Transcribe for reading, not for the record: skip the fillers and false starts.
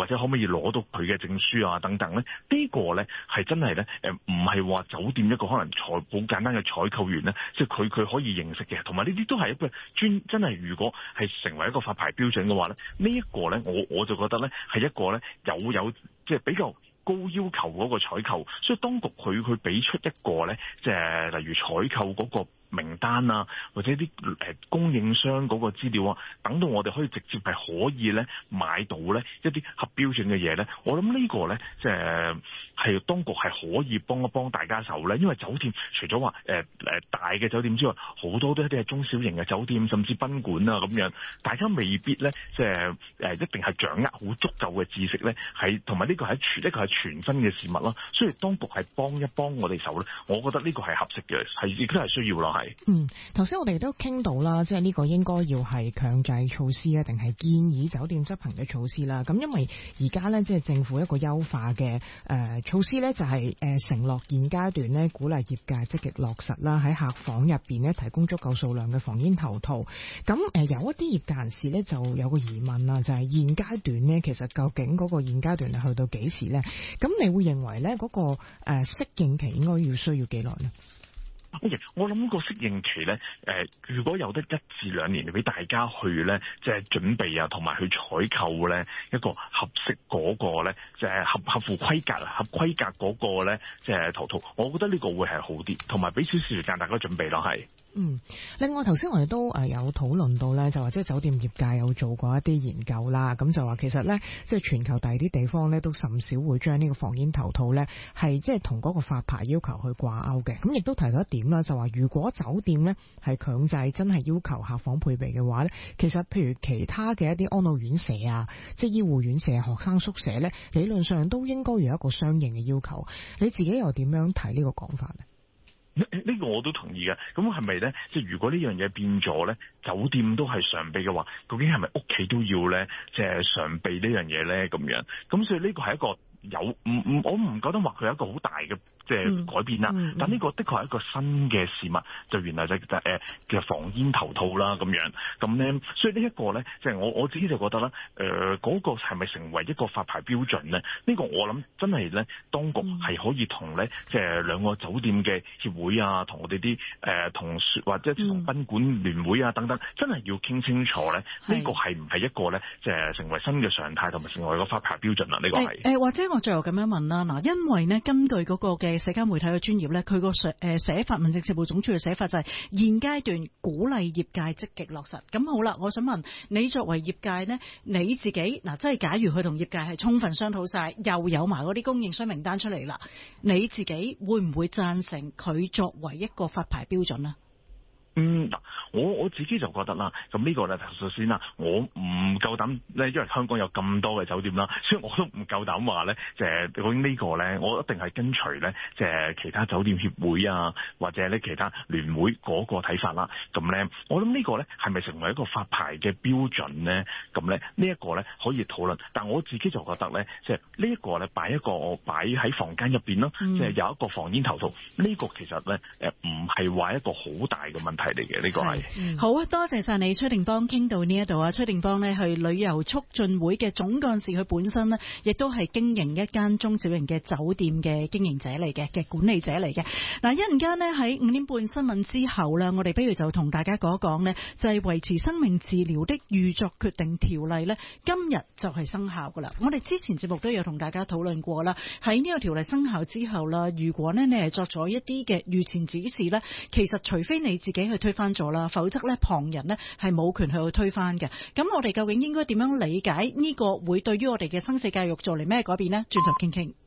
或者可唔可以攞到佢嘅證書啊等等咧？呢個咧係真係咧唔係話酒店一個可能好簡單嘅採購員咧，即係佢可以認識嘅，同埋呢啲都係一個真係如果係成為一個發牌標準嘅話咧，呢一個咧我就覺得咧係一個咧有即係比較高要求嗰個採購，所以當局佢俾出一個咧，即係例如採購嗰個名單啊，或者啲供應商嗰個資料啊，等到我哋可以直接係可以咧買到咧一啲合標準嘅嘢咧，我諗呢個咧即係當局係可以幫一幫大家手咧，因為酒店除咗話大嘅酒店之外，好多都一啲係中小型嘅酒店，甚至賓館啊咁樣，大家未必咧即係一定係掌握好足夠嘅知識咧，係同埋呢個係全新嘅事物咯，所以當局係幫一幫我哋手咧，我覺得呢個係合適嘅，係亦都係需要咯。 頭先我哋都傾到啦，即係呢個應該要係強制措施咧，定係建議酒店執行嘅措施啦。咁因為而家咧，即係政府一個優化嘅措施咧，就係承諾現階段咧鼓勵業界積極落實啦，喺客房入邊咧提供足夠數量嘅防煙頭套。咁有一啲業界人士咧就有個疑問啦，就係現階段咧，其實究竟嗰個現階段係去到幾時咧？咁你會認為咧嗰個適應期應該需要幾耐呢？ 我諗個適應期咧，如果有得1至2年俾大家去咧，即係準備啊，同埋去採購咧一個合適嗰個咧，即係合乎規格啊，合規格嗰個咧，即係頭套，我覺得呢個會係好啲，同埋俾少少時間大家準備咯，係。 另外頭先我哋都有討論到咧，就話即係酒店業界有做過一啲研究啦，咁就話其實咧，即係全球第二啲地方咧都甚少會將呢個防煙頭套咧係即係同嗰個發牌要求去掛鈎嘅。咁亦都提到一點啦，就話如果酒店咧係強制真係要求客房配備嘅話咧，其實譬如其他嘅一啲安老院舍啊，即係醫護院舍、學生宿舍咧，理論上都應該有一個相應嘅要求。你自己又點樣睇呢個講法呢？ 呢個我都同意嘅，咁係咪咧？即係如果呢樣嘢變咗咧，酒店都係常備嘅話，究竟係咪屋企都要咧？即係常備呢樣嘢咧？咁樣，咁所以呢個係一個我唔覺得話佢係一個好大嘅即係改變啦。但呢個的確係一個新嘅事物，就原來就嘅防煙頭套啦咁樣。咁咧，所以呢一個咧，即係我自己就覺得啦，嗰個係咪成為一個發牌標準咧？呢個我諗真係咧，當局係可以同咧，即係兩個酒店嘅協會啊，同我哋啲同或者同賓館聯會啊等等，真係要傾清楚咧，呢個係唔係一個咧，即係成為新嘅常態，同埋成為一個發牌標準啦？呢個係或者我最後咁樣問啦，嗱，因為呢根據嗰個嘅社交媒體嘅專頁咧，佢個寫法，民政事務總署嘅寫法就係現階段鼓勵業界積極落實。咁好啦，我想問你作為業界呢，你自己嗱，即係假如佢同業界係充分商討晒，又有埋嗰啲供應商名單出嚟啦，你自己會唔會贊成佢作為一個發牌標準呢？ 嗱，我自己就覺得啦，咁呢個咧，首先啦，我唔夠膽咧，因為香港有咁多嘅酒店啦，所以我都唔夠膽話咧，即係究竟呢個咧，我一定係跟隨咧，即係其他酒店協會啊，或者咧其他聯會嗰個睇法啦。咁咧，我諗呢個咧係咪成為一個發牌嘅標準咧？咁咧呢一個咧可以討論，但我自己就覺得咧，即係呢一個咧擺喺房間入邊咯，即係有一個防煙頭套，呢個其實咧唔係話一個好大嘅問題嚟嘅，呢個係好啊！多謝晒你，崔定邦，傾到呢一度啊。崔定邦呢係旅遊促進會嘅總幹事，佢本身呢亦都係經營一間中小型嘅酒店嘅經營者嚟嘅管理者嚟嘅。嗱，一陣間呢喺5點半新聞之後啦，我哋不如就同大家講一講呢，就係維持生命治療的預作決定條例呢，今日就係生效噶啦。我哋之前節目都有同大家討論過啦，喺呢個條例生效之後啦，如果呢你係作咗一啲嘅預前指示呢，其實除非你自己去推翻咗啦，否則咧旁人咧係冇權去推翻嘅。咁我哋究竟應該點樣理解呢個會對於我哋嘅生死教育做嚟咩改變呢？轉頭傾傾。